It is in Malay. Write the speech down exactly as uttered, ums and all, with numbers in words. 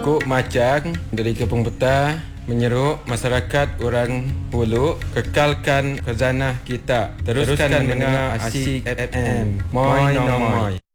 Aku Macang dari Kampung Betah menyeru masyarakat orang Hulu kekalkan khazanah kita. Teruskan, Teruskan mendengar Asyik F M. Moi no moi.